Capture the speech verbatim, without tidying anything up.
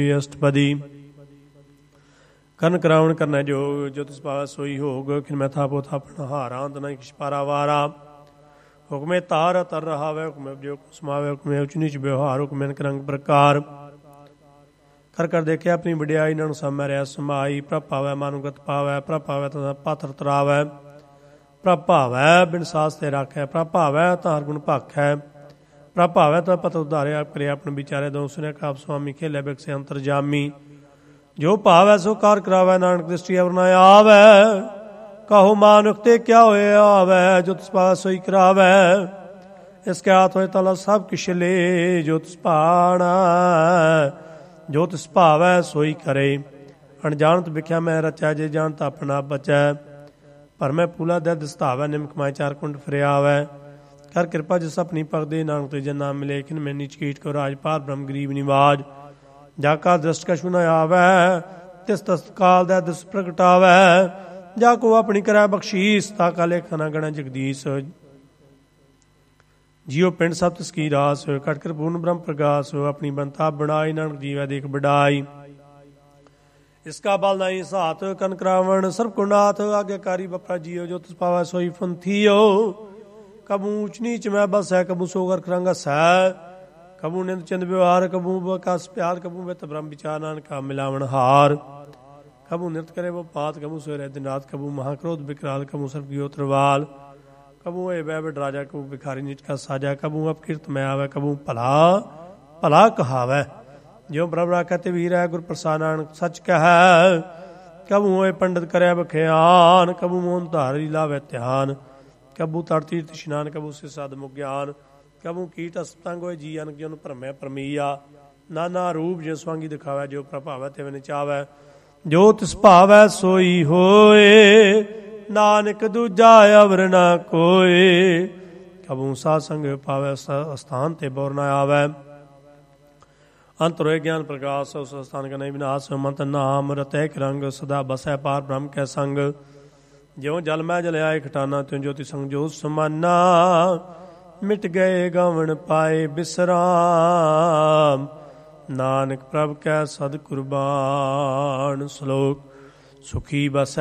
अष्टपदी। कन करावण करना जोग, जो तिस पावै सोई होग। खिन मैं थापो थापन हारा, अंत नहीं किछ पारा वारा। हुक्मे तार तर रहावै, हुक्मे उपजो समावै, हुक्मे उच नीच व्यवहार, हुक्मे रंग प्रकार। कर कर देखे अपनी वडियाई, नन समय रह समाई। प्रभ पावै मानुगत पावै, प्रभ पावै तां पात्र तरावै। प्रभ भावै बिन सास ते राखै, प्रभ भावै तां हर गुण भाखै। प्रभ भावै तां पत उधारे, आप करे अपन विचारे। दो सुने आप स्वामी, खेले बिकसे अंतरजामी। जो भावै सो कार करावै, नानक दृष्टि अवर न आवै। कहो मानुख ते क्या होए आवै, जो तिस पावै सोई करावै। इसके हाथ होए तला सब किश ले, जो तिस भाणा। जो तिस भावै सोई करे। अणजानत विख्या मैं रचै, जे जानत अपना बचै। पर मैं पूला दੈ दਸਤਾਵੈ, निमक माए चार कुंड फिरियावै। कर कृपा जिस अपनी पगदे, नानक ते जन नाम मिले। खिन मैं नीच कीट को राज, पार ब्रह्म गरीब निवाज। जाका दृष्ट कछु न आवै, तिस तत्काल दੈ दिस प्रगटावै। जाको अपनी करै बख्शीस, ताका लेखा न गणै जगदीश। जियो पिंड सब तिसकी रास, कटकर पूर्ण ब्रह्म प्रगास। अपनी बनता बनाई, नानक जीवै देख बढ़ाई। इसका बल नहीं साथ, कन करावण सर्व को नाथ। आज्ञाकारी बपरा जियो, जो तिस पावै सोई फुंथियो। कबू ऊच नीच मैं बस है, कबू सोगर करंगस है। कबू निंद चिंद व्यवहार, कबू बकस प्यार। कबू वित ब्रह्म विचार, नानका मिलावण हार। कबू नृत करे वो पात, कबू सोए रह दिन रात। कबू महाक्रोध विकराल, कबू सर्व गियो तरवाल। कबू ए बैबड राजा, कबू भिखारी नीच का साजा। कबू अपकीर्त में आवे, कबू भला भला कहावै। जो प्रभ राखै ते वीर है, गुर प्रसाद नानक सच कहै। कबू ए पंडित करे बख्यान, कबू मोहन धारी लावे ध्यान। कबू तड़ तीर्थ इशनान, कबू से सद मुख ज्ञान। कबू कीट असतंग होए, जी अनक जन भरमै परमैया। नाना रूप जो स्वांगी दिखावै, जो प्रभावै ते विन चावै। जो तिस भावै सोई होए, नानक दूजा अवर न कोय। कबू साध संग पावै, स्थान ते बोर न आवै। अंत रोए ज्ञान प्रकाश, उस स्थान का नहीं विनाश। मंत नाम रतै रंग, सदा बसै पार ब्रह्म कै संग। ज्यों जल मै जल आए खटाना, त्यों ज्योति संग जो समाना। मिट गए गवन पाए बिसराम, नानक प्रभ कै सद कुर्बान। श्लोक सुखी बसै